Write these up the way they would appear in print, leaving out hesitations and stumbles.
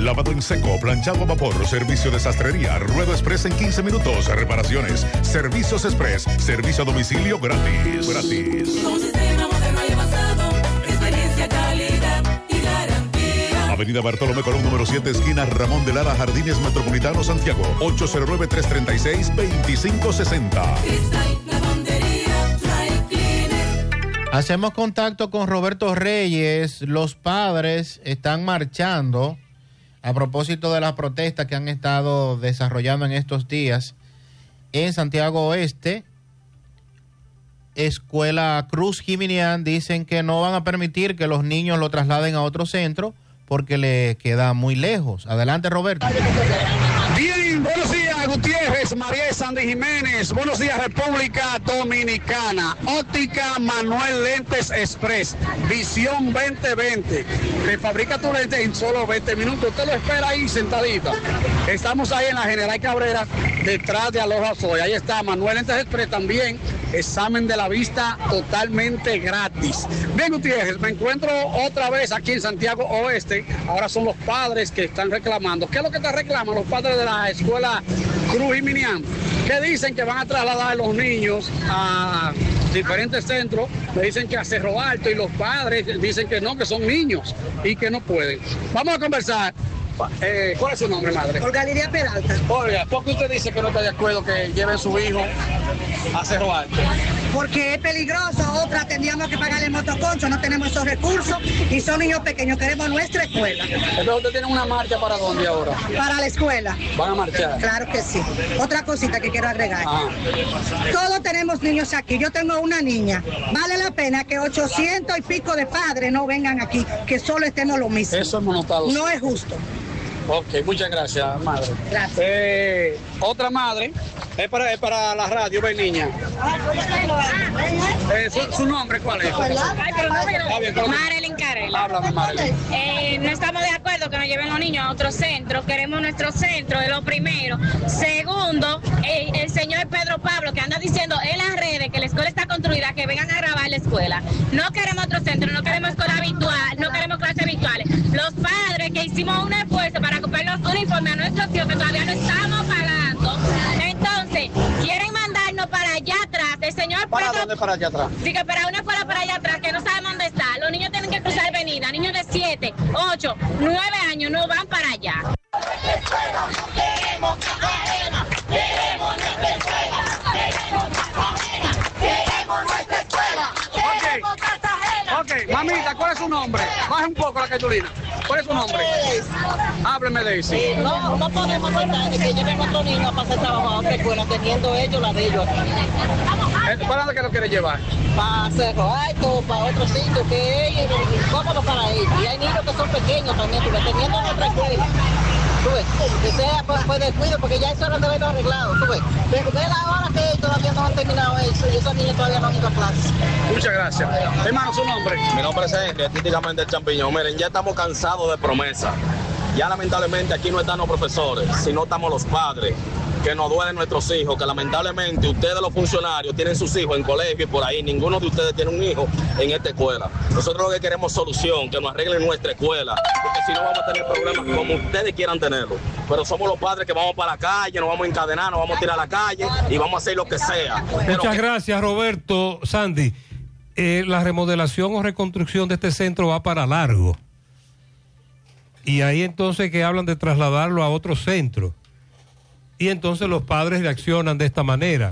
lavado en seco, planchado a vapor, servicio de sastrería, ruedo express en 15 minutos, reparaciones, servicios express, servicio a domicilio gratis. Un sistema moderno y avanzado, experiencia, calidad y garantía. Avenida Bartolomé Colón, número 7, esquina Ramón de Lara, Jardines Metropolitano, Santiago, 809-336-2560. Hacemos contacto con Roberto Reyes. Los padres están marchando a propósito de las protestas que han estado desarrollando en estos días en Santiago Oeste. Escuela Cruz Jiminián dicen que no van a permitir que los niños lo trasladen a otro centro porque le queda muy lejos. Adelante, Roberto. Bien, buenos días, Gutiérrez, María Sandy Jiménez. Buenos días, República Dominicana. Óptica Manuel Lentes Express, Visión 2020. Te fabrica tu lente en solo 20 minutos. Usted lo espera ahí sentadita. Estamos ahí en la General Cabrera, detrás de Aloha Soy. Ahí está Manuel Lentes Express también. Examen de la vista totalmente gratis. Bien, Gutiérrez, me encuentro otra vez aquí en Santiago Oeste. Ahora son los padres que están reclamando. ¿Qué es lo que te reclaman los padres de la escuela Cruz y Minian? Que dicen que van a trasladar a los niños a diferentes centros. Le dicen que a Cerro Alto, y los padres dicen que no, que son niños y que no pueden. Vamos a conversar. ¿Cuál es su nombre, madre? Olga Lidia Peralta. Olga, ¿por qué usted dice que no está de acuerdo que lleven su hijo a Cerro Alto? Porque es peligroso. Otra tendríamos que pagarle motoconcho, no tenemos esos recursos y son niños pequeños, queremos nuestra escuela. Entonces usted tiene una marcha ¿para dónde ahora? Para la escuela. ¿Van a marchar? Claro que sí. Otra cosita que quiero agregar. Todos tenemos niños aquí. Yo tengo una niña. Vale la pena que 800 y pico de padres no vengan aquí, que solo estemos lo mismo. Eso es monotado. No es justo. Ok, muchas gracias, madre. Gracias. Otra madre, es para la radio, ven niña. ¿Su nombre cuál es? Ay, pero no, Marilyn Carela. Háblame, Marilyn. No estamos de acuerdo que nos lleven los niños a otro centro. Queremos nuestro centro, es lo primero. Segundo, el señor Pedro Pablo, que anda diciendo en las redes que la escuela está construida, que vengan a grabar la escuela. No queremos otro centro, no queremos escuela virtual, no queremos clases virtuales. Los padres que hicimos un esfuerzo para comprar los uniformes a nuestros hijos que todavía no estamos pagando. Entonces, quieren mandarnos para allá atrás. El señor ¿Para Pedro, dónde para allá atrás? sí, que para una escuela para allá atrás, que no sabemos dónde está. Los niños tienen que cruzar avenida. Niños de 7, 8, 9 años no van para allá. Queremos Cartagena, queremos nuestra escuela, queremos Cartagena, queremos nuestra escuela, queremos Cartagena. Ok, mamita, ¿cuál es su nombre? Baje un poco la cartulina. ¿Cuál es su nombre? Hábleme, Daisy. No podemos tratar de que lleven a otro niño a pasar trabajo a otra escuela teniendo ellos la de ellos aquí. ¿Para dónde que lo quiere llevar? Para Cerro Alto, para otro sitio, que es cómodo para ellos. Y hay niños que son pequeños también, porque teniendo nuestra escuela. Tú ves, que sea por descuido, porque ya eso no debe haberlo arreglado. Tú ves, pero ve la hora que todavía no han terminado eso y esos niños todavía no han ido a clase. Muchas gracias. Hermano, ¿su nombre? Mi nombre es Henry, artísticamente el champiñón. Miren, ya estamos cansados de promesas. Ya lamentablemente aquí no están los profesores, sino estamos los padres, que nos duelen nuestros hijos, que lamentablemente ustedes los funcionarios tienen sus hijos en colegio y por ahí, ninguno de ustedes tiene un hijo en esta escuela. Nosotros lo que queremos es solución, que nos arreglen nuestra escuela, porque si no vamos a tener problemas como ustedes quieran tenerlo. Pero somos los padres que vamos para la calle, nos vamos a encadenar, nos vamos a tirar a la calle y vamos a hacer lo que sea. Muchas gracias, Roberto. Sandy, la remodelación o reconstrucción de este centro va para largo. Y ahí entonces que hablan de trasladarlo a otro centro. Y entonces los padres reaccionan de esta manera.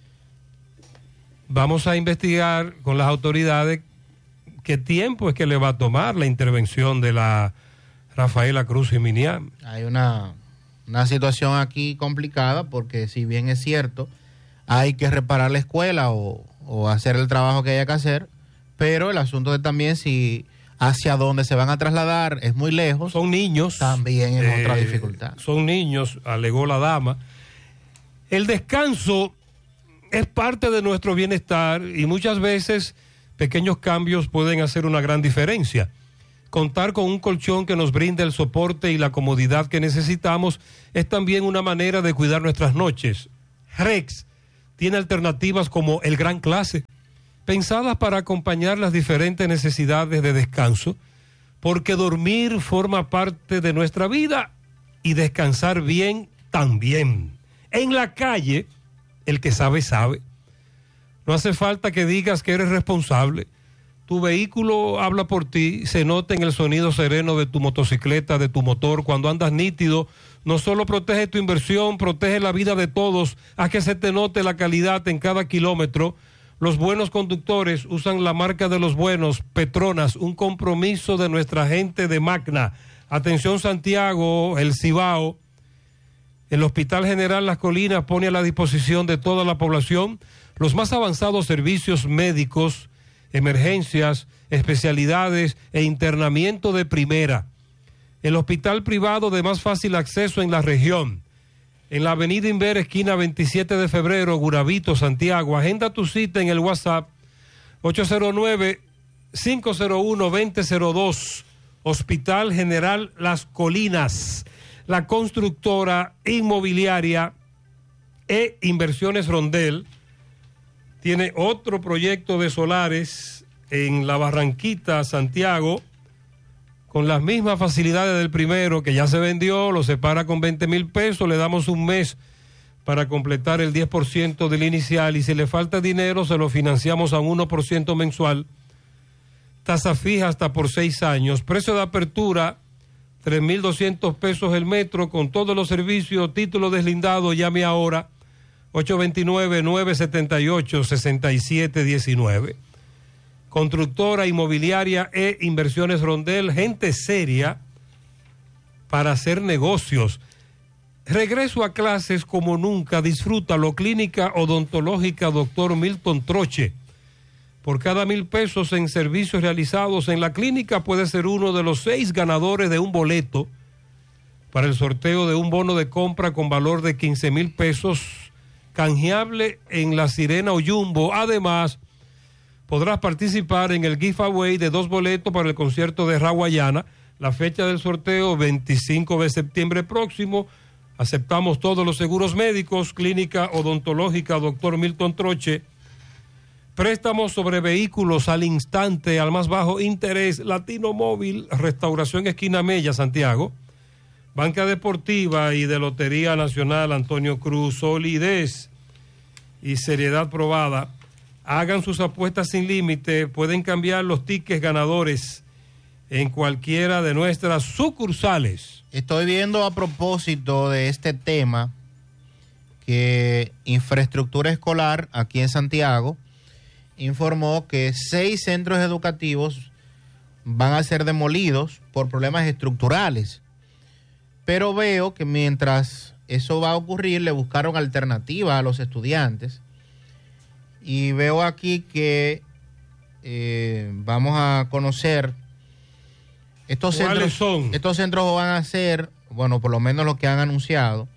Vamos a investigar con las autoridades qué tiempo es que le va a tomar la intervención de la Rafaela Cruz Jiminián. Hay una situación aquí complicada porque si bien es cierto, hay que reparar la escuela o hacer el trabajo que haya que hacer, pero el asunto es también si hacia dónde se van a trasladar es muy lejos. Son niños. También es otra dificultad. Son niños, alegó la dama. El descanso es parte de nuestro bienestar y muchas veces pequeños cambios pueden hacer una gran diferencia. Contar con un colchón que nos brinde el soporte y la comodidad que necesitamos es también una manera de cuidar nuestras noches. Rex tiene alternativas como el Gran Clase, pensadas para acompañar las diferentes necesidades de descanso. porque dormir forma parte de nuestra vida y descansar bien también. En la calle, el que sabe, sabe. No hace falta que digas que eres responsable. Tu vehículo habla por ti, se nota en el sonido sereno de tu motocicleta, de tu motor. Cuando andas nítido, no solo protege tu inversión, protege la vida de todos. Haz que se te note la calidad en cada kilómetro. Los buenos conductores usan la marca de los buenos, Petronas, un compromiso de nuestra gente de Magna. Atención Santiago, el Cibao. El Hospital General Las Colinas pone a la disposición de toda la población los más avanzados servicios médicos, emergencias, especialidades e internamiento de primera. El hospital privado de más fácil acceso en la región. En la avenida Inver, esquina 27 de febrero, Guravito, Santiago. Agenda tu cita en el WhatsApp 809-501-2002. Hospital General Las Colinas. La constructora inmobiliaria e Inversiones Rondel tiene otro proyecto de solares en la Barranquita, Santiago, con las mismas facilidades del primero, que ya se vendió, lo separa con 20,000 pesos, le damos un mes para completar el 10% del inicial y si le falta dinero se lo financiamos a un 1% mensual, tasa fija hasta por 6 años, precio de apertura 3,200 pesos el metro con todos los servicios, título deslindado, llame ahora 829-978-6719. Constructora inmobiliaria e Inversiones Rondel, gente seria para hacer negocios. Regreso a clases como nunca, disfrútalo. Clínica Odontológica Dr. Milton Troche. Por cada 1,000 pesos en servicios realizados en la clínica puede ser uno de los 6 ganadores de un boleto para el sorteo de un bono de compra con valor de 15,000 pesos canjeable en La Sirena o Jumbo. Además, podrás participar en el giveaway de 2 boletos para el concierto de Raguayana. La fecha del sorteo, 25 de septiembre próximo. Aceptamos todos los seguros médicos. Clínica Odontológica Dr. Milton Troche. Préstamos sobre vehículos al instante, al más bajo interés. Latino Móvil, Restauración Esquina Mella, Santiago. Banca Deportiva y de Lotería Nacional Antonio Cruz, solidez y seriedad probada. Hagan sus apuestas sin límite, pueden cambiar los tickets ganadores en cualquiera de nuestras sucursales. Estoy viendo a propósito de este tema que Infraestructura Escolar aquí en Santiago informó que 6 centros educativos van a ser demolidos por problemas estructurales. Pero veo que mientras eso va a ocurrir, le buscaron alternativas a los estudiantes. Y veo aquí que vamos a conocer estos ¿Cuáles centros. son? Estos centros van a ser, bueno, por lo menos lo que han anunciado.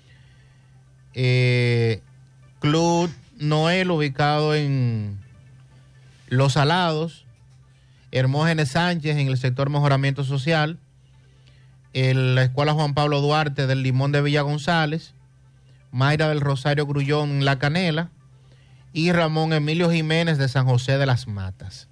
Club Noel, ubicado en Los Salados. Hermógenes Sánchez, en el sector Mejoramiento Social. La Escuela Juan Pablo Duarte del Limón de Villa González, Mayra del Rosario Grullón en La Canela y Ramón Emilio Jiménez de San José de las Matas.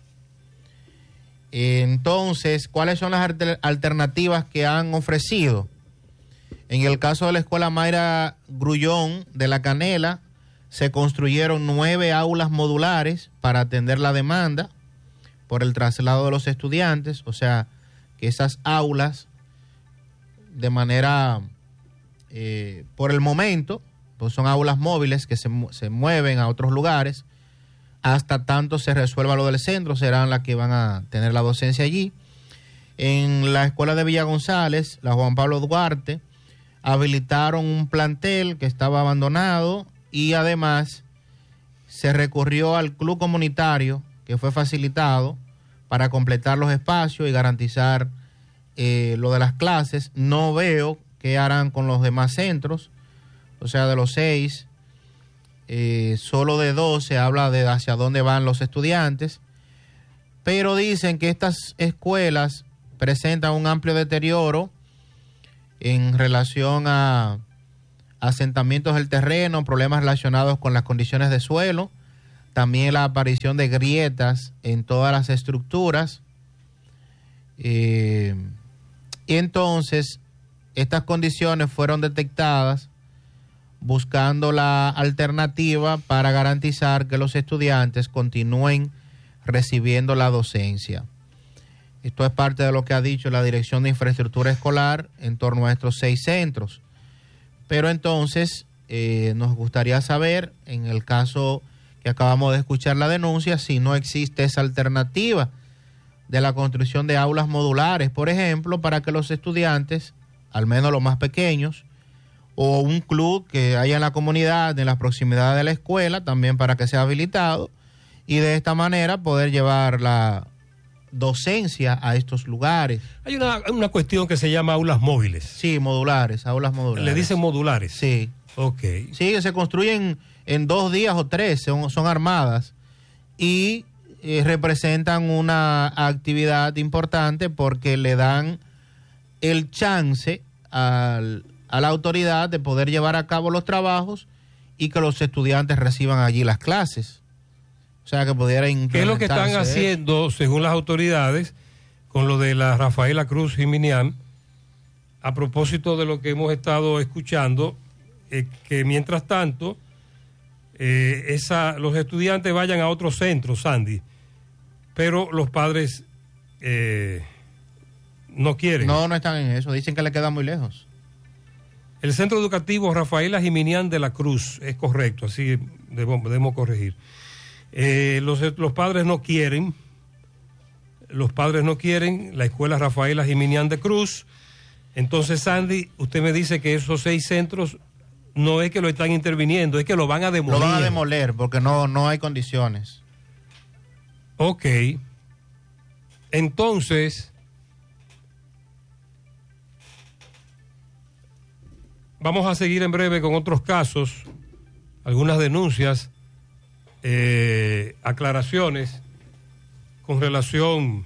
Entonces, ¿cuáles son las alternativas que han ofrecido? En el caso de la Escuela Mayra Grullón de La Canela, se construyeron 9 aulas modulares para atender la demanda por el traslado de los estudiantes, o sea, que esas aulas de manera, por el momento, pues son aulas móviles que se mueven a otros lugares, hasta tanto se resuelva lo del centro, serán las que van a tener la docencia allí. En la escuela de Villa González, la Juan Pablo Duarte, habilitaron un plantel que estaba abandonado y además se recurrió al club comunitario que fue facilitado para completar los espacios y garantizar lo de las clases. No veo qué harán con los demás centros, o sea, de los 6, solo de 2 se habla de hacia dónde van los estudiantes, pero dicen que estas escuelas presentan un amplio deterioro en relación a asentamientos del terreno, problemas relacionados con las condiciones de suelo, también la aparición de grietas en todas las estructuras. Y entonces, estas condiciones fueron detectadas buscando la alternativa para garantizar que los estudiantes continúen recibiendo la docencia. Esto es parte de lo que ha dicho la Dirección de Infraestructura Escolar en torno a estos 6 centros. Pero entonces nos gustaría saber, en el caso que acabamos de escuchar la denuncia, si no existe esa alternativa de la construcción de aulas modulares, por ejemplo, para que los estudiantes, al menos los más pequeños, o un club que haya en la comunidad, en las proximidades de la escuela, también para que sea habilitado, y de esta manera poder llevar la docencia a estos lugares. Hay una cuestión que se llama aulas móviles. Sí, modulares, aulas modulares. ¿Le dicen modulares? Sí. Ok. Sí, que se construyen en 2 días o 3, son armadas y representan una actividad importante porque le dan el chance a la autoridad de poder llevar a cabo los trabajos y que los estudiantes reciban allí las clases. O sea, que pudiera incrementarse. ¿Qué es lo que están haciendo, según las autoridades, con lo de la Rafaela Cruz Jiminián? A propósito de lo que hemos estado escuchando, que mientras tanto los estudiantes vayan a otros centros, Sandy, pero los padres no quieren. No están en eso, dicen que le queda muy lejos. El centro educativo Rafaela Jiminián de la Cruz, es correcto, así debemos corregir. Los padres no quieren, la escuela Rafaela Jiminián de Cruz. Entonces, Sandy, usted me dice que esos 6 centros no es que lo están interviniendo, es que lo van a demoler. Lo van a demoler porque no hay condiciones. Ok. Entonces, vamos a seguir en breve con otros casos, algunas denuncias, aclaraciones con relación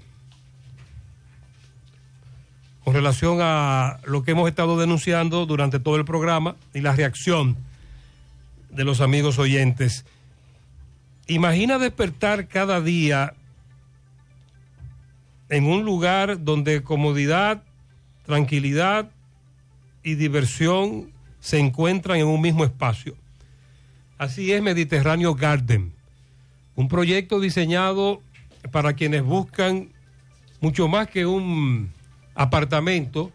a lo que hemos estado denunciando durante todo el programa y la reacción de los amigos oyentes. Imagina despertar cada día en un lugar donde comodidad, tranquilidad y diversión se encuentran en un mismo espacio. Así es Mediterráneo Garden, un proyecto diseñado para quienes buscan mucho más que un apartamento,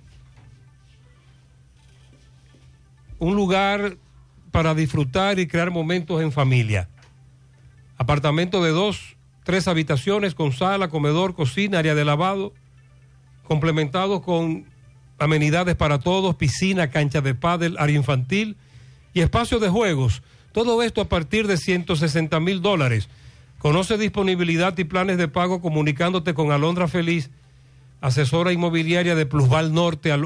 un lugar para disfrutar y crear momentos en familia. Apartamento de 2, 3 habitaciones con sala, comedor, cocina, área de lavado, complementados con amenidades para todos, piscina, cancha de pádel, área infantil y espacio de juegos. Todo esto a partir de $160,000. Conoce disponibilidad y planes de pago comunicándote con Alondra Feliz, asesora inmobiliaria de Plusval Norte, al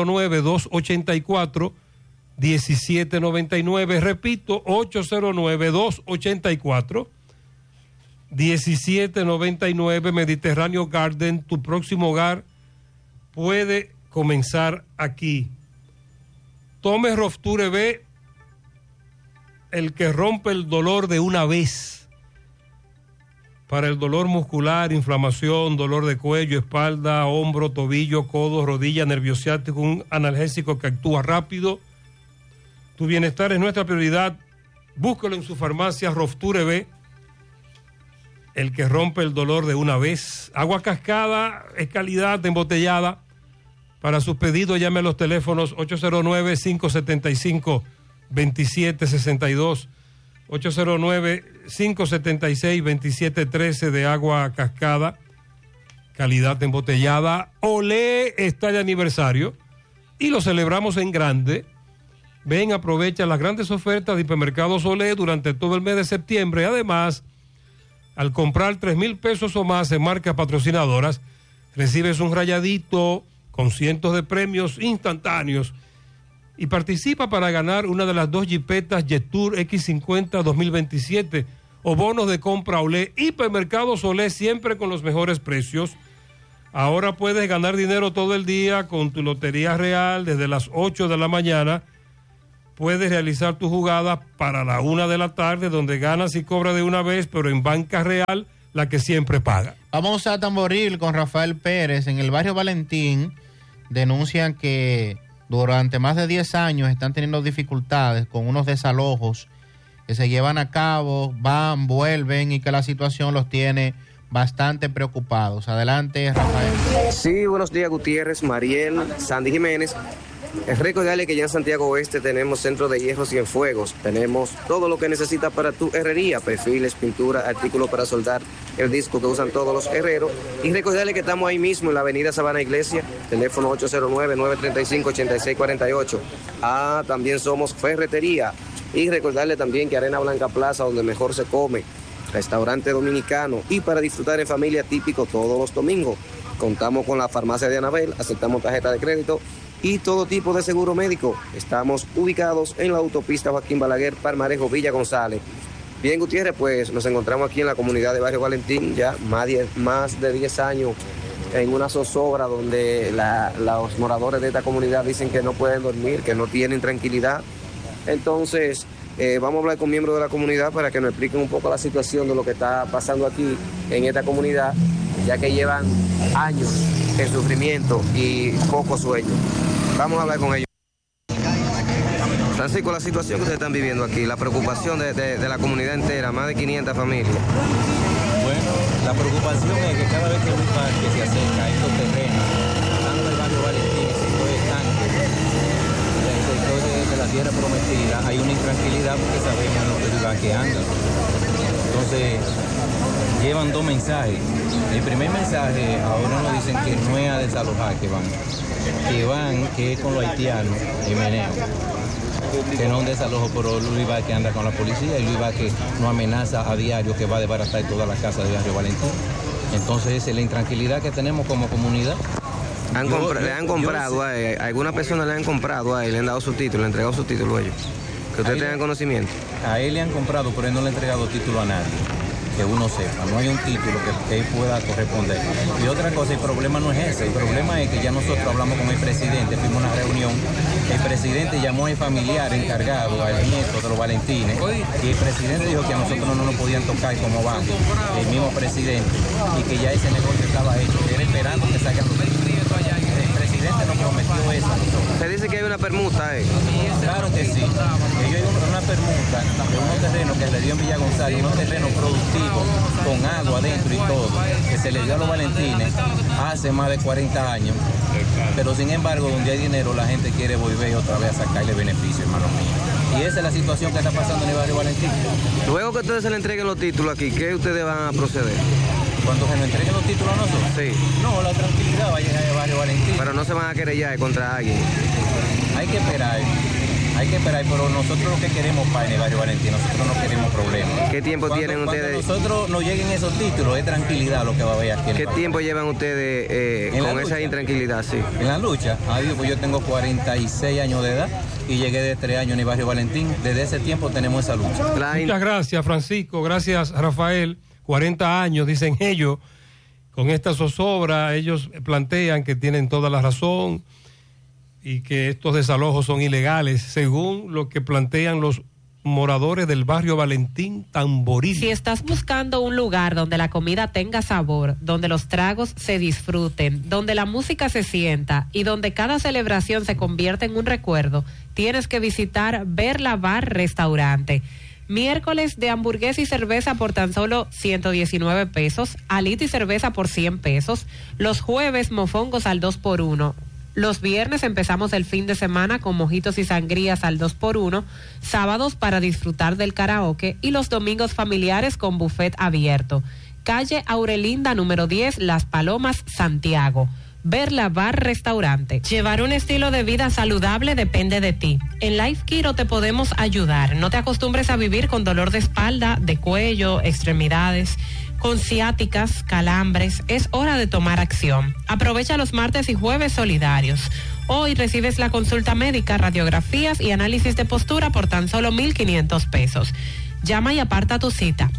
809-284-1799. Repito, 809-284-1799. Mediterráneo Garden, tu próximo hogar puede comenzar aquí. Tome Rofture B, el que rompe el dolor de una vez. Para el dolor muscular, inflamación, dolor de cuello, espalda, hombro, tobillo, codo, rodilla, nervio ciático, un analgésico que actúa rápido. Tu bienestar es nuestra prioridad. Búscalo en su farmacia Rofture B, el que rompe el dolor de una vez. Agua Cascada es calidad embotellada. Para sus pedidos llame a los teléfonos 809-575-2762, 809-576-2713 de Agua Cascada, calidad embotellada. Olé está de aniversario y lo celebramos en grande. Ven, aprovecha las grandes ofertas de Hipermercados Olé durante todo el mes de septiembre. Además, al comprar 3,000 pesos o más en marcas patrocinadoras, recibes un rayadito con cientos de premios instantáneos y participa para ganar una de las 2 jipetas Jetour X50 2027 o bonos de compra Olé. Hipermercados Olé, siempre con los mejores precios. Ahora puedes ganar dinero todo el día con tu Lotería Real. Desde las 8 de la mañana puedes realizar tu jugada para la 1 de la tarde, donde ganas y cobras de una vez, pero en Banca Real la que siempre paga. Vamos a Tamboril con Rafael Pérez. En el barrio Valentín denuncian que durante más de 10 años están teniendo dificultades con unos desalojos que se llevan a cabo, van, vuelven y que la situación los tiene bastante preocupados. Adelante, Rafael. Sí, buenos días, Gutiérrez, Mariel, Sandy Jiménez. Es recordarle que ya en Santiago Oeste tenemos centro de hierro Cienfuegos. Tenemos todo lo que necesitas para tu herrería, perfiles, pintura, artículos para soldar, el disco que usan todos los herreros. Y recordarle que estamos ahí mismo en la avenida Sabana Iglesia, teléfono 809-935-8648. También somos ferretería. Y recordarle también que Arena Blanca Plaza, donde mejor se come, restaurante dominicano y para disfrutar en familia típico todos los domingos. Contamos con la farmacia de Anabel, aceptamos tarjeta de crédito y todo tipo de seguro médico. Estamos ubicados en la autopista Joaquín Balaguer, Palmarejo, Villa González. Bien, Gutiérrez, pues nos encontramos aquí en la comunidad de Barrio Valentín, ya más de 10 años en una zozobra donde los moradores de esta comunidad dicen que no pueden dormir, que no tienen tranquilidad. Entonces, vamos a hablar con miembros de la comunidad para que nos expliquen un poco la situación de lo que está pasando aquí en esta comunidad, ya que llevan años en sufrimiento y poco sueño. Vamos a hablar con ellos. Francisco, la situación que ustedes están viviendo aquí, la preocupación de la comunidad entera, más de 500 familias. Bueno, la preocupación es que cada vez que un parque se acerca a estos terrenos, tanto el barrio Valentín, el sector estanque, el sector de la tierra prometida, hay una intranquilidad porque sabemos los derivados que andan. Entonces, llevan dos mensajes. El primer mensaje, ahora nos dicen que no es a desalojar que van, que es con los haitianos y meneo. Que no es un desalojo, pero Luis Vázquez anda con la policía y Luis Vázquez nos amenaza a diario que va a desbaratar toda la casa de Barrio Valentín. Entonces, esa es la intranquilidad que tenemos como comunidad. ¿Le han comprado a él? ¿Alguna persona le han comprado a él? ¿Le han dado su título? ¿Le han entregado su título a ellos? Que ustedes tengan conocimiento. A él le han comprado, pero él no le ha entregado título a nadie. Que uno sepa, no hay un título que él pueda corresponder. Y otra cosa, el problema no es ese, el problema es que ya nosotros hablamos con el presidente, fuimos a una reunión, el presidente llamó al familiar encargado, al nieto de los Valentines, y el presidente dijo que a nosotros no nos podían tocar como banco, el mismo presidente, y que ya ese negocio estaba hecho, que era esperando que salgan los el presidente nos prometió eso. ¿Se dice que hay una permuta ahí? Claro que sí. Hay una permuta de unos terrenos que se le dio en Villa González, unos terrenos productivos con agua adentro y todo, que se le dio a los Valentines hace más de 40 años. Pero sin embargo, donde hay dinero, la gente quiere volver otra vez a sacarle beneficio, hermano mío. Y esa es la situación que está pasando en el barrio Valentín. Luego que ustedes se le entreguen los títulos aquí, ¿qué ustedes van a proceder? Cuando se nos entreguen los títulos a nosotros. Sí. No, la tranquilidad va a llegar al barrio Valentín. Pero no se van a querellar contra alguien. Hay que esperar, pero nosotros lo que queremos para en el barrio Valentín, nosotros no queremos problemas. ¿Qué tiempo tienen ustedes? Cuando nosotros nos lleguen esos títulos, es tranquilidad lo que va a haber aquí. ¿Qué tiempo llevan ustedes con esa intranquilidad? Sí. En la lucha, pues yo tengo 46 años de edad y llegué de 3 años en el barrio Valentín. Desde ese tiempo tenemos esa lucha. Muchas gracias, Francisco. Gracias, Rafael. 40 años, dicen ellos, con esta zozobra. Ellos plantean que tienen toda la razón y que estos desalojos son ilegales, según lo que plantean los moradores del barrio Valentín Tamboril. Si estás buscando un lugar donde la comida tenga sabor, donde los tragos se disfruten, donde la música se sienta y donde cada celebración se convierte en un recuerdo, tienes que visitar Verla Bar Restaurante. Miércoles de hamburguesa y cerveza por tan solo 119 pesos, alita y cerveza por 100 pesos, los jueves mofongos al 2x1. Los viernes empezamos el fin de semana con mojitos y sangrías al 2x1, sábados para disfrutar del karaoke y los domingos familiares con buffet abierto. Calle Aurelinda número 10, Las Palomas, Santiago. Verla Bar Restaurante. Llevar un estilo de vida saludable depende de ti. En Life Keto te podemos ayudar. No te acostumbres a vivir con dolor de espalda, de cuello, extremidades, con ciáticas, calambres. Es hora de tomar acción. Aprovecha los martes y jueves solidarios. Hoy recibes la consulta médica, radiografías y análisis de postura por tan solo 1,500 pesos. Llama y aparta tu cita.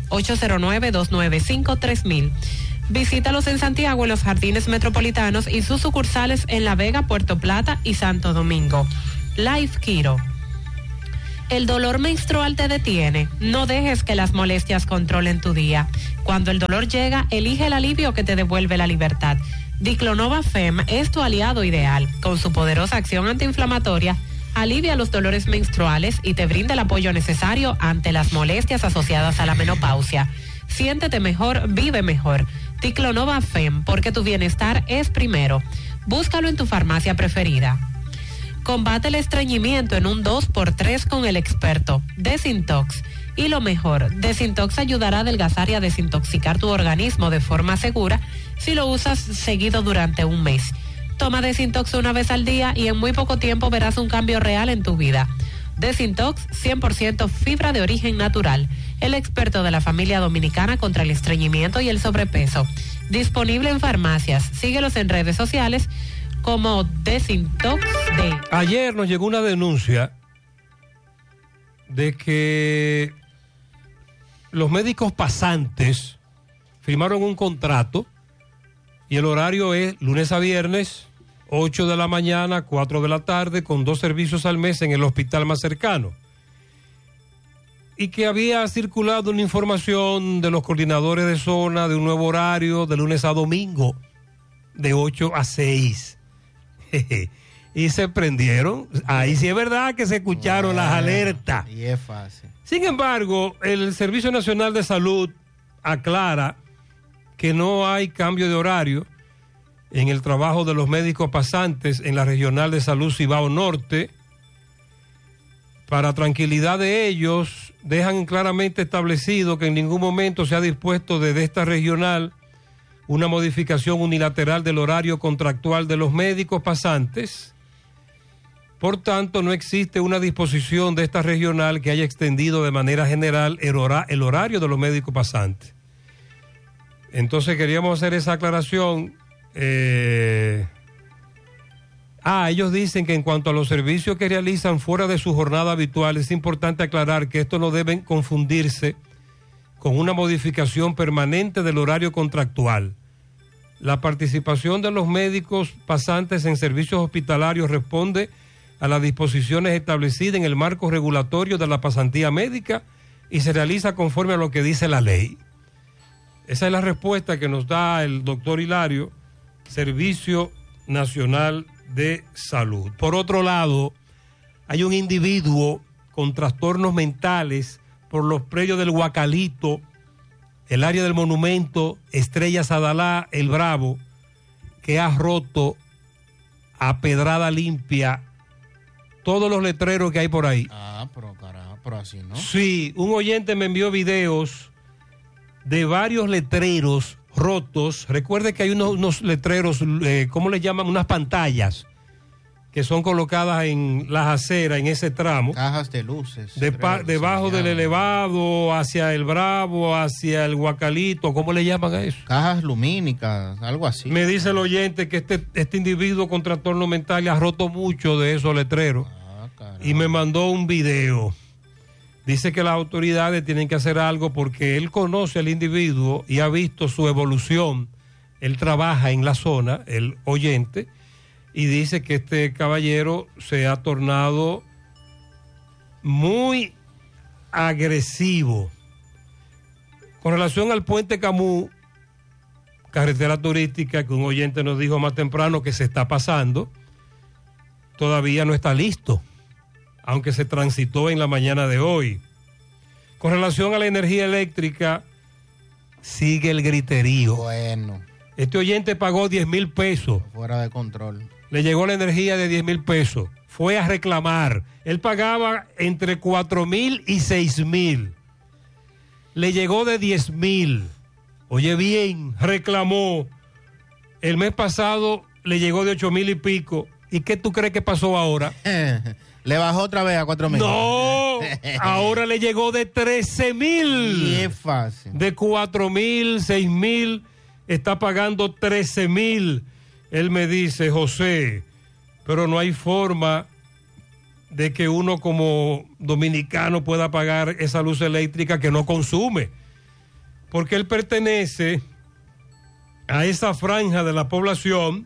809-295-3000. Visítalos en Santiago, en los Jardines Metropolitanos y sus sucursales en La Vega, Puerto Plata y Santo Domingo. Life Keto. ¿El dolor menstrual te detiene? No dejes que las molestias controlen tu día. Cuando el dolor llega, elige el alivio que te devuelve la libertad. Diclonova Fem es tu aliado ideal. Con su poderosa acción antiinflamatoria, alivia los dolores menstruales y te brinda el apoyo necesario ante las molestias asociadas a la menopausia. Siéntete mejor, vive mejor. Diclonova Fem, porque tu bienestar es primero. Búscalo en tu farmacia preferida. Combate el estreñimiento en un 2x3 con el experto Desintox. Y lo mejor, Desintox ayudará a adelgazar y a desintoxicar tu organismo de forma segura si lo usas seguido durante un mes. Toma Desintox una vez al día y en muy poco tiempo verás un cambio real en tu vida. Desintox 100% fibra de origen natural. El experto de la familia dominicana contra el estreñimiento y el sobrepeso. Disponible en farmacias. Síguelos en redes sociales como Desintox Day. Ayer nos llegó una denuncia de que los médicos pasantes firmaron un contrato y el horario es lunes a viernes, 8 de la mañana, 4 de la tarde, con 2 servicios al mes en el hospital más cercano. Y que había circulado una información de los coordinadores de zona de un nuevo horario de lunes a domingo, de 8 a 6. Y se prendieron. Ahí sí es verdad que se escucharon las alertas. Y es fácil. Sin embargo, el Servicio Nacional de Salud aclara que no hay cambio de horario en el trabajo de los médicos pasantes en la Regional de Salud Cibao Norte. Para tranquilidad de ellos, dejan claramente establecido que en ningún momento se ha dispuesto desde esta regional una modificación unilateral del horario contractual de los médicos pasantes. Por tanto, no existe una disposición de esta regional que haya extendido de manera general el horario de los médicos pasantes. Entonces queríamos hacer esa aclaración. Ellos dicen que en cuanto a los servicios que realizan fuera de su jornada habitual, es importante aclarar que esto no debe confundirse con una modificación permanente del horario contractual. La participación de los médicos pasantes en servicios hospitalarios responde a las disposiciones establecidas en el marco regulatorio de la pasantía médica y se realiza conforme a lo que dice la ley. Esa es la respuesta que nos da el doctor Hilario, Servicio Nacional de Salud. Por otro lado, hay un individuo con trastornos mentales por los predios del Guacalito, el área del Monumento, Estrella Sadalá, El Bravo, que ha roto a pedrada limpia todos los letreros que hay por ahí. Pero carajo, pero así, ¿no? Sí, un oyente me envió videos de varios letreros rotos. Recuerde que hay unos letreros, ¿cómo le llaman? Unas pantallas que son colocadas en las aceras, en ese tramo. Cajas de luces. Debajo del elevado, hacia el Bravo, hacia el Guacalito, ¿cómo le llaman a eso? Cajas lumínicas, algo así. Me dice el oyente que este individuo con trastorno mental ha roto mucho de esos letreros. Y me mandó un video. Dice que las autoridades tienen que hacer algo porque él conoce al individuo y ha visto su evolución. Él trabaja en la zona, el oyente, y dice que este caballero se ha tornado muy agresivo. Con relación al puente Camus, carretera turística, que un oyente nos dijo más temprano que se está pasando, todavía no está listo, aunque se transitó en la mañana de hoy. Con relación a la energía eléctrica, sigue el griterío. Bueno. Este oyente pagó 10,000 pesos. Fuera de control. Le llegó la energía de 10,000 pesos. Fue a reclamar. Él pagaba entre 4,000 y 6,000. Le llegó de 10,000. Oye bien, reclamó. El mes pasado le llegó de 8,000 y pico. ¿Y qué tú crees que pasó ahora? Le bajó otra vez a 4,000. No, ahora le llegó de 13,000. Y es fácil. De 4,000, 6,000, está pagando 13,000. Él me dice, José, pero no hay forma de que uno como dominicano pueda pagar esa luz eléctrica que no consume. Porque él pertenece a esa franja de la población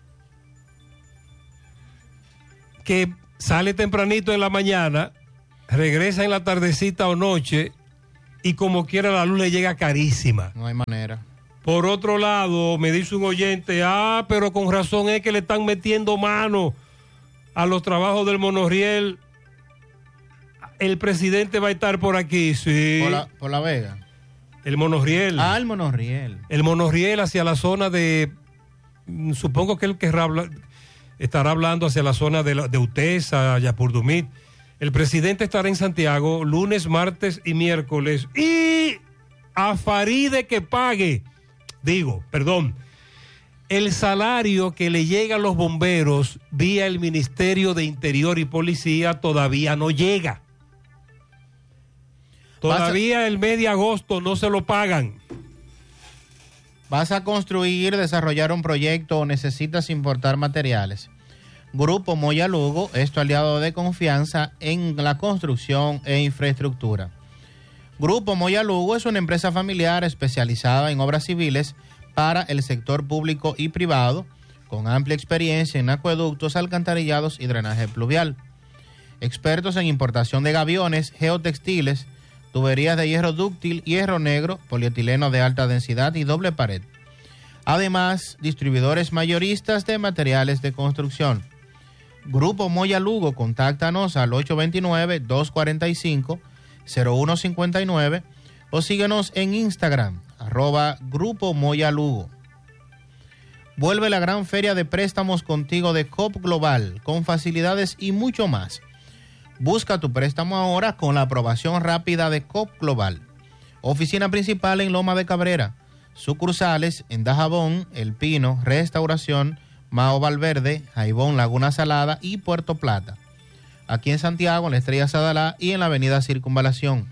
que sale tempranito en la mañana, regresa en la tardecita o noche y como quiera la luz le llega carísima. No hay manera. Por otro lado, me dice un oyente, pero con razón es que le están metiendo mano a los trabajos del monorriel. El presidente va a estar por aquí, sí. Por la Vega. El monorriel. El monorriel. El monorriel hacia la zona de, supongo que él estará hablando hacia la zona de Utesa, Yapurdumit. El presidente estará en Santiago lunes, martes y miércoles. Y a Faride que pague, el salario que le llega a los bomberos vía el Ministerio de Interior y Policía todavía no llega. Todavía el mes de agosto no se lo pagan. ¿Vas a construir, desarrollar un proyecto o necesitas importar materiales? Grupo Moya Lugo es tu aliado de confianza en la construcción e infraestructura. Grupo Moya Lugo es una empresa familiar especializada en obras civiles para el sector público y privado, con amplia experiencia en acueductos, alcantarillados y drenaje pluvial. Expertos en importación de gaviones, geotextiles, tuberías de hierro dúctil, hierro negro, polietileno de alta densidad y doble pared. Además, distribuidores mayoristas de materiales de construcción. Grupo Moya Lugo, contáctanos al 829-245-0159 o síguenos en Instagram, @Grupo Moya Lugo. Vuelve la gran feria de préstamos contigo de COP Global, con facilidades y mucho más. Busca tu préstamo ahora con la aprobación rápida de COP Global. Oficina principal en Loma de Cabrera. Sucursales en Dajabón, El Pino, Restauración, Mao Valverde, Jaibón, Laguna Salada y Puerto Plata. Aquí en Santiago, en la Estrella Sadalá y en la avenida Circunvalación.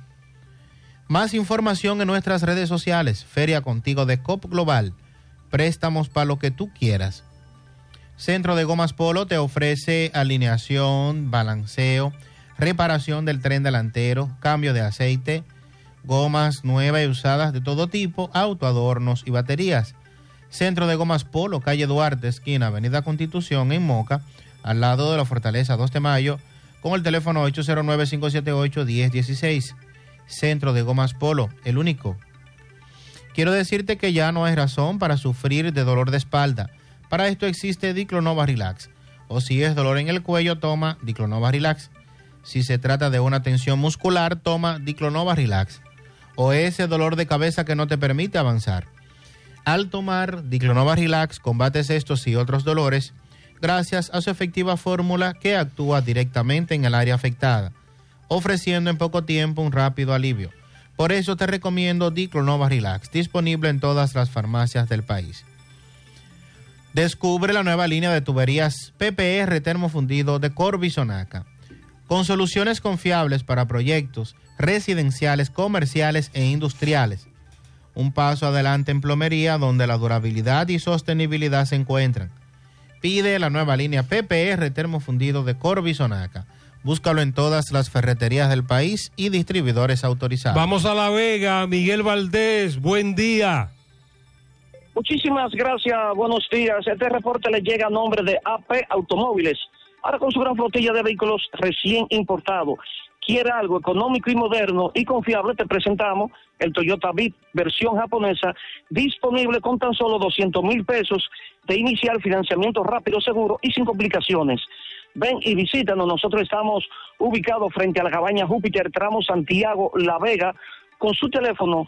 Más información en nuestras redes sociales. Feria contigo de COP Global. Préstamos para lo que tú quieras. Centro de Gomas Polo te ofrece alineación, balanceo, reparación del tren delantero, cambio de aceite, gomas nuevas y usadas de todo tipo, autoadornos y baterías. Centro de Gomas Polo, calle Duarte, esquina Avenida Constitución, en Moca, al lado de la Fortaleza 2 de Mayo, con el teléfono 809-578-1016. Centro de Gomas Polo, el único. Quiero decirte que ya no hay razón para sufrir de dolor de espalda. Para esto existe Diclonova Relax. O si es dolor en el cuello, toma Diclonova Relax. Si se trata de una tensión muscular, toma Diclonova Relax. O ese dolor de cabeza que no te permite avanzar. Al tomar Diclonova Relax, combates estos y otros dolores gracias a su efectiva fórmula que actúa directamente en el área afectada, ofreciendo en poco tiempo un rápido alivio. Por eso te recomiendo Diclonova Relax, disponible en todas las farmacias del país. Descubre la nueva línea de tuberías PPR termofundido de Corbisonaca, con soluciones confiables para proyectos residenciales, comerciales e industriales. Un paso adelante en plomería, donde la durabilidad y sostenibilidad se encuentran. Pide la nueva línea PPR termofundido de Corbisonaca. Búscalo en todas las ferreterías del país y distribuidores autorizados. Vamos a La Vega, Miguel Valdés, buen día. Muchísimas gracias, buenos días. Este reporte le llega a nombre de AP Automóviles. Ahora con su gran flotilla de vehículos recién importados. Quiere algo económico y moderno y confiable, te presentamos el Toyota Bit versión japonesa, disponible con tan solo 200,000 pesos de inicial, financiamiento rápido, seguro y sin complicaciones. Ven y visítanos, nosotros estamos ubicados frente a la cabaña Júpiter, tramo Santiago, La Vega, con su teléfono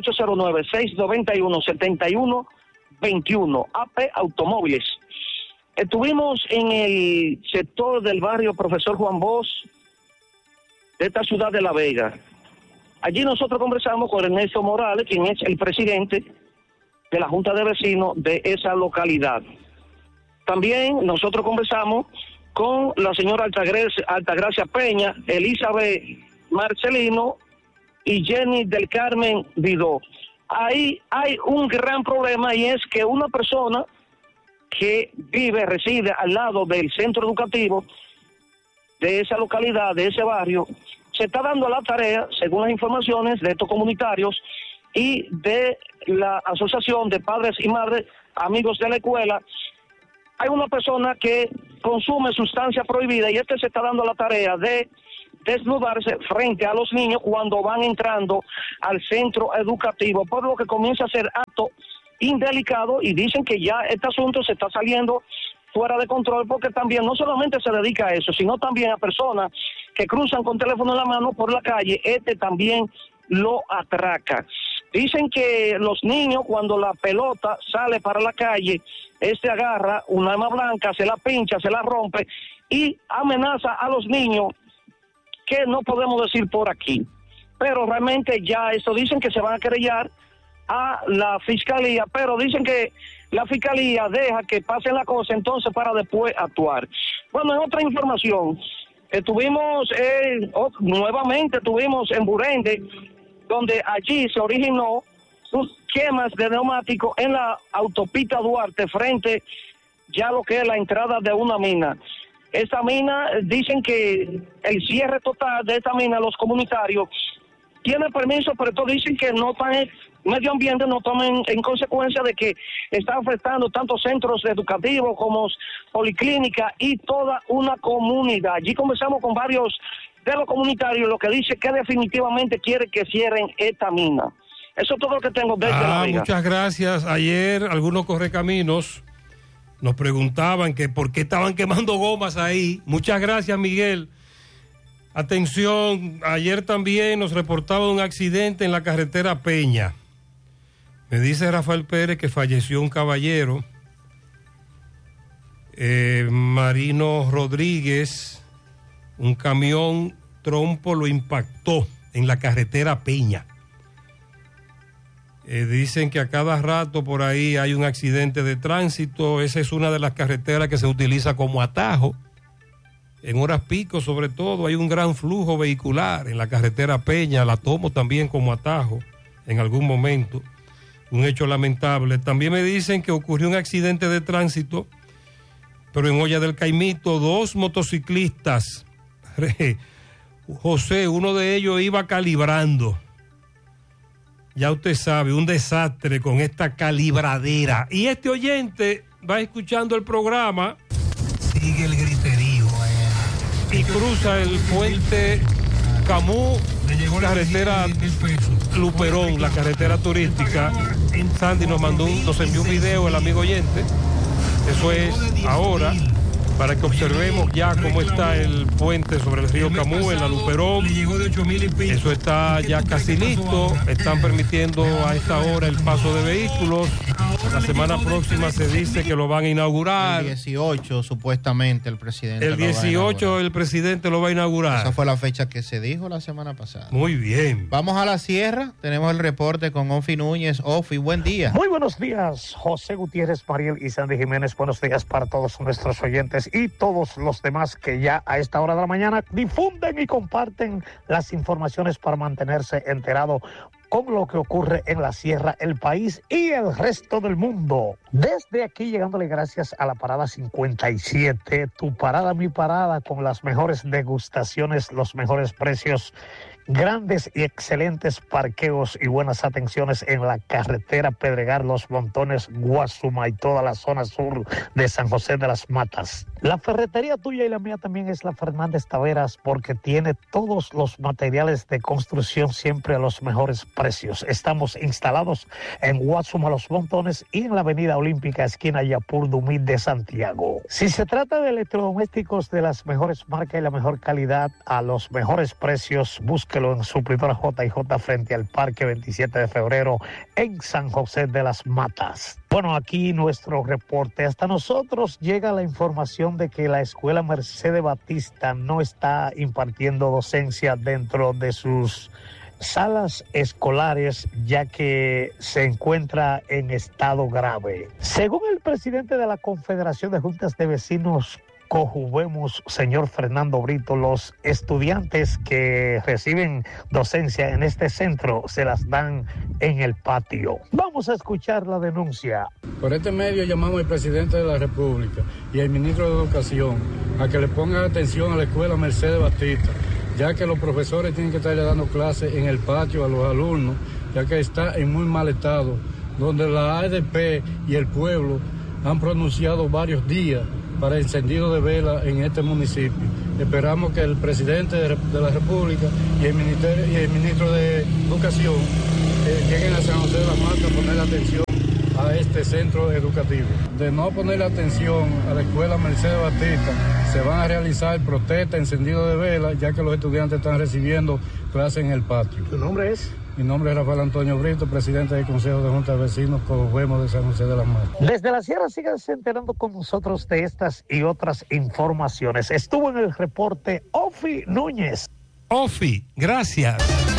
809-691-7121, AP Automóviles. Estuvimos en el sector del barrio Profesor Juan Bosch de esta ciudad de La Vega. Allí nosotros conversamos con Ernesto Morales, quien es el presidente de la Junta de Vecinos de esa localidad. También nosotros conversamos con la señora Altagracia Peña, Elizabeth Marcelino y Jenny del Carmen Vidó. Ahí hay un gran problema, y es que una persona que reside al lado del centro educativo de esa localidad, de ese barrio, se está dando la tarea, según las informaciones de estos comunitarios y de la Asociación de Padres y Madres Amigos de la Escuela. Hay una persona que consume sustancia prohibida y se está dando la tarea de desnudarse frente a los niños cuando van entrando al centro educativo, por lo que comienza a ser acto indelicado, y dicen que ya este asunto se está saliendo fuera de control, porque también no solamente se dedica a eso, sino también a personas que cruzan con teléfono en la mano por la calle, también lo atraca. Dicen que los niños, cuando la pelota sale para la calle, agarra una arma blanca, se la pincha, se la rompe y amenaza a los niños, que no podemos decir por aquí. Pero realmente ya eso dicen que se van a querellar a la fiscalía, pero dicen que la fiscalía deja que pase la cosa entonces para después actuar. Bueno, en otra información, nuevamente estuvimos en Burende, donde allí se originó quemas de neumáticos en la autopista Duarte, frente ya lo que es la entrada de una mina. Esta mina, dicen que el cierre total de esta mina, los comunitarios tienen permiso, pero todos dicen que no están, medio ambiente no tomen en consecuencia de que está afectando tanto centros educativos como policlínica y toda una comunidad. Allí conversamos con varios de los comunitarios, lo que dice que definitivamente quiere que cierren esta mina. Eso es todo lo que tengo desde La Vega. Muchas gracias. Ayer algunos correcaminos nos preguntaban que por qué estaban quemando gomas ahí. Muchas gracias, Miguel. Atención, ayer también nos reportaba un accidente en la carretera Peña. Me dice Rafael Pérez que falleció un caballero, Marino Rodríguez. Un camión trompo lo impactó en la carretera Peña. Dicen que a cada rato por ahí hay un accidente de tránsito. Esa es una de las carreteras que se utiliza como atajo. En horas pico, sobre todo, hay un gran flujo vehicular en la carretera Peña. La tomo también como atajo en algún momento. Un hecho lamentable. También me dicen que ocurrió un accidente de tránsito, pero en Olla del Caimito, 2 motociclistas. José, uno de ellos iba calibrando. Ya usted sabe, un desastre con esta calibradera. Y este oyente va escuchando el programa, sigue el griterío y cruza el puente Camus, carretera Luperón, la carretera turística. Sandy nos envió un video, el amigo oyente. Eso es ahora, para que observemos ya cómo está el puente sobre el río Camus, en la Luperón. Eso está ya casi listo. Están permitiendo a esta hora el paso de vehículos. La semana próxima se dice que lo van a inaugurar. El 18 supuestamente el presidente. El 18 el presidente lo va a inaugurar. Esa fue la fecha que se dijo la semana pasada. Muy bien. Vamos a la sierra. Tenemos el reporte con Ofi Núñez. Ofi, buen día. Muy buenos días, José Gutiérrez, Mariel y Sandy Jiménez. Buenos días para todos nuestros oyentes y todos los demás que ya a esta hora de la mañana difunden y comparten las informaciones para mantenerse enterado con lo que ocurre en la sierra, el país y el resto del mundo. Desde aquí llegándole gracias a la parada 57, tu parada, mi parada, con las mejores degustaciones, los mejores precios, grandes y excelentes parqueos y buenas atenciones en la carretera Pedregal, Los Montones, Guasuma y toda la zona sur de San José de las Matas. La ferretería tuya y la mía también es la Fernández Taveras, porque tiene todos los materiales de construcción siempre a los mejores precios. Estamos instalados en Guasuma, Los Montones y en la avenida Olímpica, esquina Yapur Dumit de Santiago. Si se trata de electrodomésticos de las mejores marcas y la mejor calidad a los mejores precios, búsquelo en suplidora J&J frente al Parque 27 de Febrero en San José de las Matas. Bueno, aquí nuestro reporte. Hasta nosotros llega la información de que la Escuela Mercedes Batista no está impartiendo docencia dentro de sus salas escolares, ya que se encuentra en estado grave. Según el presidente de la Confederación de Juntas de Vecinos Cojubemos, señor Fernando Brito, los estudiantes que reciben docencia en este centro se las dan en el patio. Vamos a escuchar la denuncia. Por este medio llamamos al presidente de la República y al ministro de Educación a que le pongan atención a la Escuela Mercedes Batista, ya que los profesores tienen que estarle dando clases en el patio a los alumnos, ya que está en muy mal estado, donde la ADP y el pueblo han pronunciado varios días para encendido de vela en este municipio. Esperamos que el presidente de la República y el ministro de Educación lleguen a San José de las Matas a poner atención a este centro educativo. De no poner atención a la escuela Mercedes Batista, se van a realizar protestas, encendido de velas, ya que los estudiantes están recibiendo clases en el patio. ¿Tu nombre es? Mi nombre es Rafael Antonio Brito, presidente del Consejo de Junta de Vecinos Cogüemo de San José de las Matas. Desde la Sierra, síganse enterando con nosotros de estas y otras informaciones. Estuvo en el reporte Ofi Núñez. Ofi, gracias.